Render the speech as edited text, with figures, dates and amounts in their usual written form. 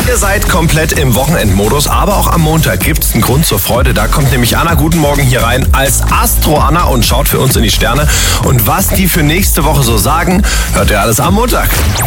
Ihr seid komplett im Wochenendmodus, aber auch am Montag gibt's einen Grund zur Freude. Da kommt nämlich Anna, guten Morgen, hier rein als Astro-Anna und schaut für uns in die Sterne. Und was die für nächste Woche so sagen, hört ihr alles am Montag.